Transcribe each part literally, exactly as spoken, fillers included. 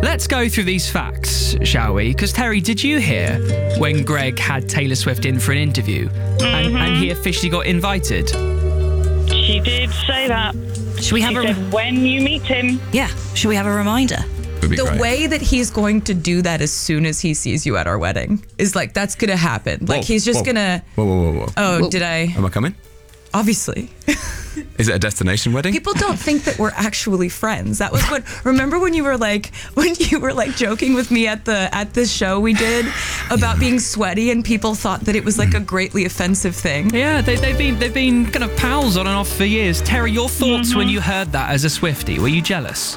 let's go through these facts, shall we? Because, Terry, did you hear when Greg had Taylor Swift in for an interview Mm-hmm. and, and he officially got invited? She did say that. Should we have She a... said, when you meet him. Yeah, should we have a reminder? Would be The great. way that he's going to do that as soon as he sees you at our wedding is like, that's going to happen. Like, Whoa, he's just whoa. going to, Whoa, whoa, whoa, whoa. oh, Whoa. did I? Am I coming? Obviously. Is it a destination wedding? People don't think that we're actually friends. That was what, remember when you were like, when you were like joking with me at the, at the show we did about being sweaty and people thought that it was like a greatly offensive thing? Yeah, they, they've been they've been kind of pals on and off for years. Terry, your thoughts when you heard that as a Swiftie? Were you jealous?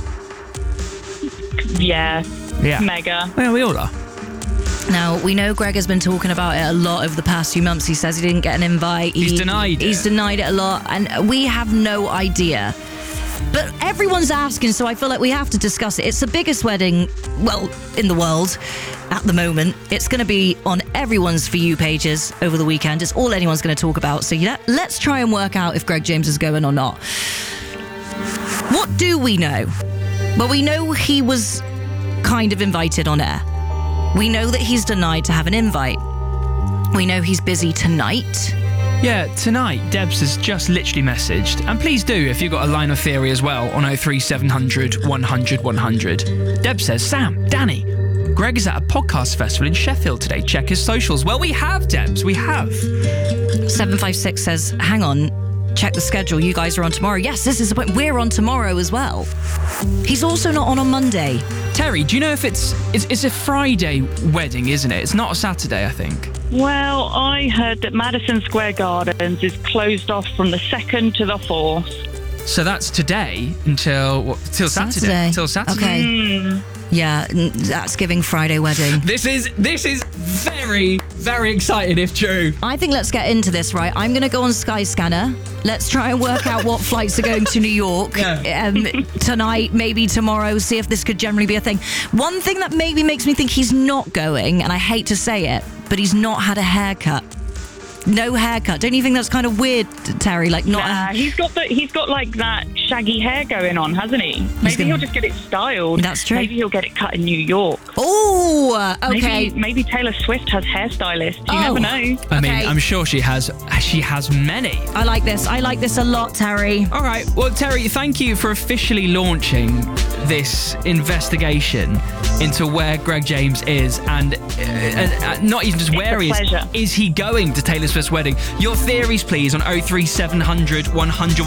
Yeah. Yeah. Mega. Well, we all are. Now, we know Greg has been talking about it a lot over the past few months. He says he didn't get an invite. He's He- denied it. He's denied it a lot, and we have no idea. But everyone's asking, so I feel like we have to discuss it. It's the biggest wedding, well, in the world at the moment. It's going to be on everyone's For You pages over the weekend. It's all anyone's going to talk about. So yeah, let's try and work out if Greg James is going or not. What do we know? Well, we know he was kind of invited on air. We know that he's denied to have an invite. We know he's busy tonight. Yeah, tonight, Debs has just literally messaged. And please do, if you've got a line of theory as well, on oh three seven hundred one hundred one hundred. Debs says, Sam, Danny, Greg is at a podcast festival in Sheffield today. Check his socials. Well, we have, Debs, we have. seven five six says, hang on, check the schedule. You guys are on tomorrow. Yes, this is the point. We're on tomorrow as well. He's also not on on Monday. Terry, do you know if it's, it's it's a Friday wedding, isn't it? It's not a Saturday, I think. Well, I heard that Madison Square Gardens is closed off from the second to the fourth. So that's today until what, till Saturday. Saturday. Till Saturday. Okay. Yeah, n- that's giving Friday wedding. This is this is very very exciting if true. I think let's get into this, right? I'm going to go on Skyscanner. Let's try and work out what flights are going to New York Yeah. um, tonight, maybe tomorrow, see if this could generally be a thing. One thing that maybe makes me think he's not going, and I hate to say it, but he's not had a haircut. No haircut. Don't you think that's kind of weird, Terry? Like not. Nah, a, he's got the he's got like that shaggy hair going on, hasn't he? Maybe gonna- he'll just get it styled. That's true. Maybe he'll get it cut in New York. oh, okay. Maybe, maybe Taylor Swift has hairstylists. You Oh. never know. I mean, Okay. I'm sure she has she has many. I like this. I like this a lot, Terry. All right. Well, Terry, thank you for officially launching this investigation into where Greg James is and, uh, and uh, not even just It's where a he is. pleasure. Is he going to Taylor Swift's wedding? Your theories, please, on oh three seven hundred one hundred